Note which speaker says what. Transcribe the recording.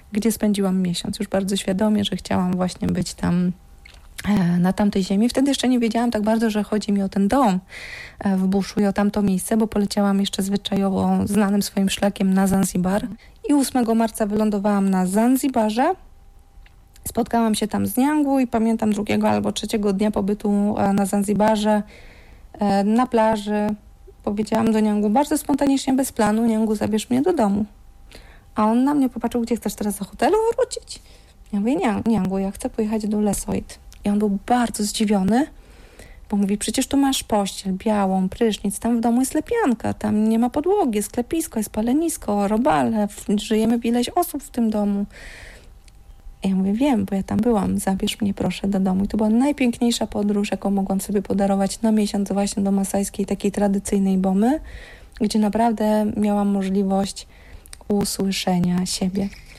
Speaker 1: gdzie spędziłam miesiąc. Już bardzo świadomie, że chciałam właśnie być tam na tamtej ziemi. Wtedy jeszcze nie wiedziałam tak bardzo, że chodzi mi o ten dom w buszu i o tamto miejsce, bo poleciałam jeszcze zwyczajowo znanym swoim szlakiem na Zanzibar. I 8 marca wylądowałam na Zanzibarze. Spotkałam się tam z Niangu i pamiętam 2 albo 3 dnia pobytu na Zanzibarze na plaży. Powiedziałam do Niangu bardzo spontanicznie, bez planu: Niangu, zabierz mnie do domu. A on na mnie popatrzył: gdzie chcesz teraz, do hotelu wrócić? Ja mówię: Niangu, ja chcę pojechać do Lesoid. I on był bardzo zdziwiony, bo mówi: przecież tu masz pościel białą, prysznic, tam w domu jest lepianka, tam nie ma podłogi, jest sklepisko, jest palenisko, robale, żyjemy ileś osób w tym domu. Ja mówię: wiem, bo ja tam byłam, zabierz mnie proszę do domu. I to była najpiękniejsza podróż, jaką mogłam sobie podarować na miesiąc właśnie do masajskiej, takiej tradycyjnej bomy, gdzie naprawdę miałam możliwość usłyszenia siebie.